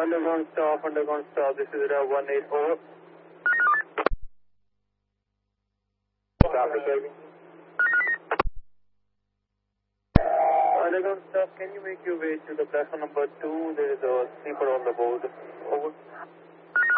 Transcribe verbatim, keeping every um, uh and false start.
Underground stop, underground stop. This is Rev one eight four. Stop receiving. Underground stop, can you make your way to the platform number two? There is a sleeper on the board. Over.